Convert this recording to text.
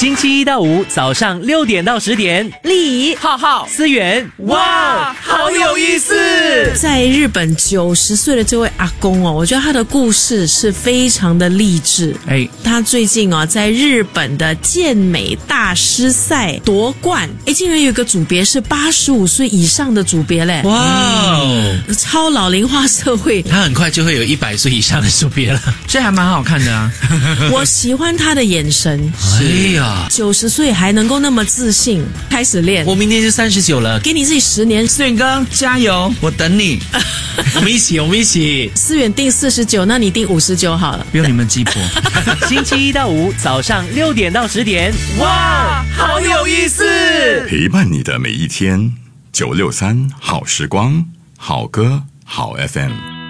星期一到五早上6点到10点， 丽浩浩， 思源，哇，好有意思！ 在日本90岁的这位阿公哦，我觉得他的故事是非常的励志。他最近哦在日本的健美大师赛夺冠，竟然有一个组别是85岁以上的组别嘞！ 哇哦， 超老龄化社会， 他很快就会有100岁以上的组别了， 这还蛮好看的啊。 我喜欢他的眼神。 哎呀 ，90岁还能够那么自信，开始练。 我明年就39了， 给你自己10年。 思远哥加油，我等你。 我们一起。 思远定49，那你定59好了。 不用你们鸡婆。 星期一到五早上6点到10点，哇，好有意思！ 陪伴你的每一天，963好时光，好歌好 FM。